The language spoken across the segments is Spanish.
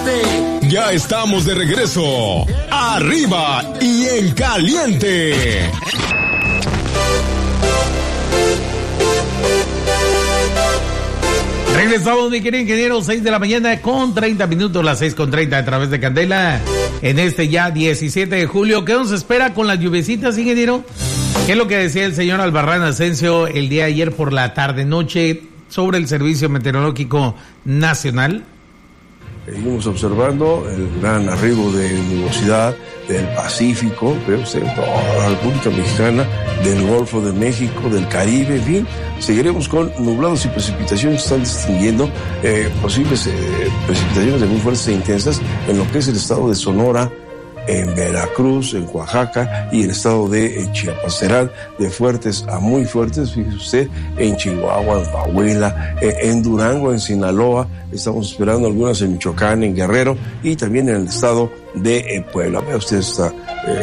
caliente. Ya estamos de regreso. Arriba y en caliente. Regresamos, mi querido ingeniero, 6 de la mañana con 30 minutos, las 6:30 a través de Candela, en este ya 17 de julio. ¿Qué nos espera con las lluviecitas, ingeniero? ¿Qué es lo que decía el señor Albarrán Asensio el día de ayer por la tarde-noche sobre el Servicio Meteorológico Nacional? Seguimos observando el gran arribo de nubosidad del Pacífico, pero en toda la República Mexicana, del Golfo de México, del Caribe, en fin, seguiremos con nublados y precipitaciones que están distinguiendo posibles precipitaciones de muy fuertes e intensas en lo que es el estado de Sonora, en Veracruz, en Oaxaca y el estado de Chiapas. Serán de fuertes a muy fuertes, fíjese usted, en Chihuahua, en Coahuila, en Durango, en Sinaloa. Estamos esperando algunas en Michoacán, en Guerrero y también en el estado de Puebla. Vea usted esta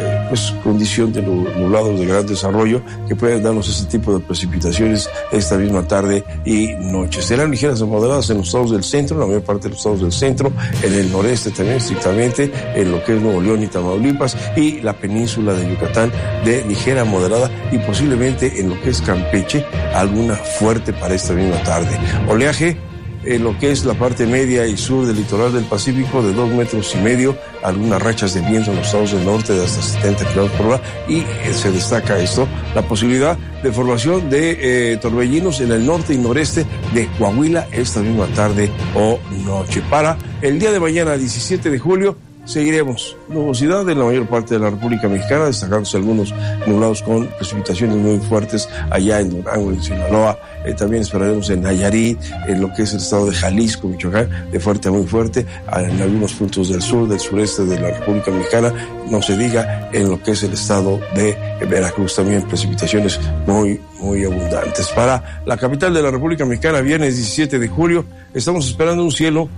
condición de nublados de gran desarrollo que pueden darnos este tipo de precipitaciones esta misma tarde y noche. Serán ligeras o moderadas en los estados del centro, en la mayor parte de los estados del centro, en el noreste también estrictamente, en lo que es Nuevo León y Tamaulipas y la península de Yucatán de ligera a moderada y posiblemente en lo que es Campeche alguna fuerte para esta misma tarde. Oleaje en lo que es la parte media y sur del litoral del Pacífico de 2,5 metros, algunas rachas de viento en los estados del norte de hasta 70 kilómetros por hora y se destaca esto, la posibilidad de formación de torbellinos en el norte y noreste de Coahuila esta misma tarde o noche. Para el día de mañana, 17 de julio, seguiremos nubosidad en la mayor parte de la República Mexicana, destacándose algunos nublados con precipitaciones muy fuertes allá en Durango, en Sinaloa. También esperaremos en Nayarit, en lo que es el estado de Jalisco, Michoacán, de fuerte a muy fuerte, en algunos puntos del sur, del sureste de la República Mexicana, no se diga en lo que es el estado de Veracruz, también precipitaciones muy abundantes. Para la capital de la República Mexicana, viernes 17 de julio, estamos esperando un cielo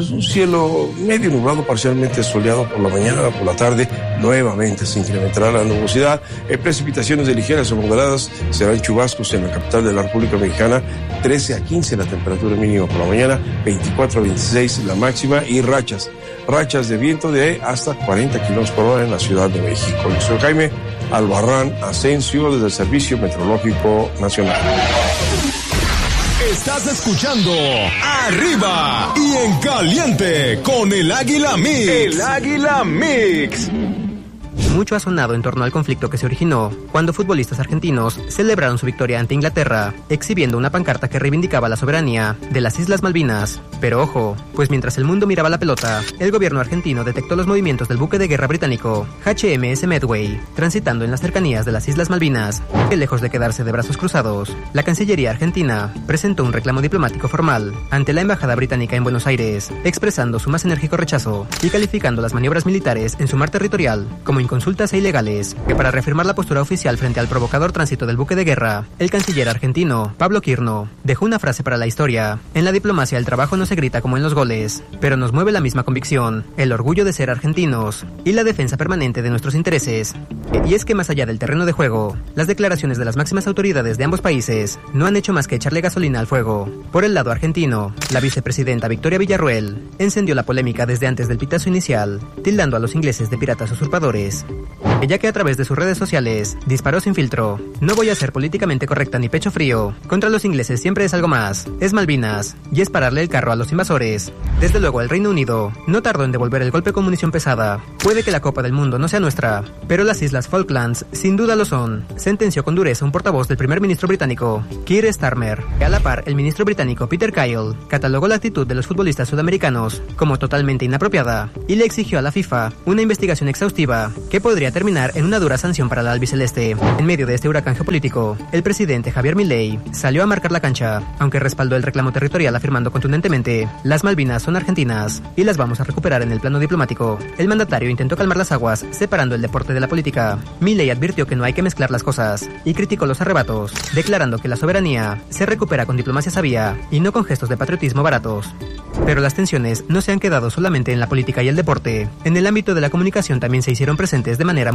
medio nublado, parcialmente soleado por la mañana, por la tarde, nuevamente se incrementará la nubosidad, precipitaciones de ligeras o moderadas, serán chubascos en la capital de la República Mexicana, 13 a 15 la temperatura mínima por la mañana, 24 a 26 la máxima y rachas de viento de hasta 40 kilómetros por hora en la Ciudad de México. El señor Jaime Albarrán Asensio desde el Servicio Meteorológico Nacional. Estás escuchando Arriba y en Caliente con el Águila Mix. El Águila Mix. Mucho ha sonado en torno al conflicto que se originó cuando futbolistas argentinos celebraron su victoria ante Inglaterra, exhibiendo una pancarta que reivindicaba la soberanía de las Islas Malvinas. Pero ojo, pues mientras el mundo miraba la pelota, el gobierno argentino detectó los movimientos del buque de guerra británico HMS Medway, transitando en las cercanías de las Islas Malvinas, que lejos de quedarse de brazos cruzados, la Cancillería argentina presentó un reclamo diplomático formal ante la Embajada británica en Buenos Aires, expresando su más enérgico rechazo y calificando las maniobras militares en su mar territorial como inconsultas e ilegales, que para reafirmar la postura oficial frente al provocador tránsito del buque de guerra, el canciller argentino, Pablo Quirno, dejó una frase para la historia: en la diplomacia el trabajo no se grita como en los goles, pero nos mueve la misma convicción, el orgullo de ser argentinos y la defensa permanente de nuestros intereses. Y es que más allá del terreno de juego, las declaraciones de las máximas autoridades de ambos países no han hecho más que echarle gasolina al fuego. Por el lado argentino, la vicepresidenta Victoria Villarruel encendió la polémica desde antes del pitazo inicial, tildando a los ingleses de piratas usurpadores. Ella, que a través de sus redes sociales disparó sin filtro: no voy a ser políticamente correcta ni pecho frío, contra los ingleses siempre es algo más, es Malvinas, y es pararle el carro a los invasores. Desde luego el Reino Unido no tardó en devolver el golpe con munición pesada. Puede que la Copa del Mundo no sea nuestra, pero las Islas Falklands sin duda lo son, sentenció con dureza un portavoz del primer ministro británico, Keir Starmer. A la par, el ministro británico Peter Kyle catalogó la actitud de los futbolistas sudamericanos como totalmente inapropiada y le exigió a la FIFA una investigación exhaustiva que podría terminar en una dura sanción para la albiceleste. En medio de este huracán geopolítico, el presidente Javier Milei salió a marcar la cancha, aunque respaldó el reclamo territorial afirmando contundentemente: las Malvinas son argentinas y las vamos a recuperar en el plano diplomático. El mandatario intentó calmar las aguas, separando el deporte de la política. Milei advirtió que no hay que mezclar las cosas y criticó los arrebatos, declarando que la soberanía se recupera con diplomacia sabia y no con gestos de patriotismo baratos. Pero las tensiones no se han quedado solamente en la política y el deporte. En el ámbito de la comunicación también se hicieron presentes de manera muy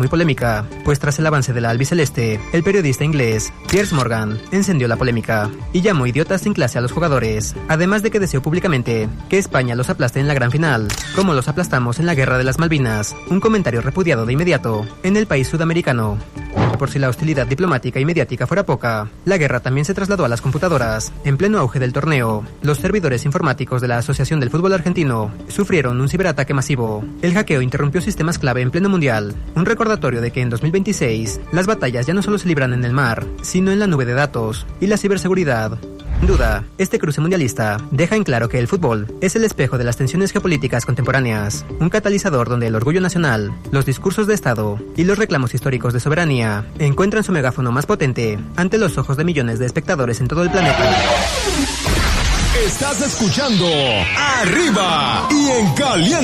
muy polémica, pues tras el avance de la albiceleste, el periodista inglés Piers Morgan encendió la polémica y llamó idiotas sin clase a los jugadores, además de que deseó públicamente que España los aplaste en la gran final, como los aplastamos en la Guerra de las Malvinas, un comentario repudiado de inmediato en el país sudamericano. Por si la hostilidad diplomática y mediática fuera poca, la guerra también se trasladó a las computadoras. En pleno auge del torneo, los servidores informáticos de la Asociación del Fútbol Argentino sufrieron un ciberataque masivo. El hackeo interrumpió sistemas clave en pleno mundial, un recordatorio de que en 2026 las batallas ya no solo se libran en el mar, sino en la nube de datos y la ciberseguridad. Duda, este cruce mundialista deja en claro que el fútbol es el espejo de las tensiones geopolíticas contemporáneas, un catalizador donde el orgullo nacional, los discursos de Estado y los reclamos históricos de soberanía encuentran su megáfono más potente ante los ojos de millones de espectadores en todo el planeta. Estás escuchando Arriba y en Caliente.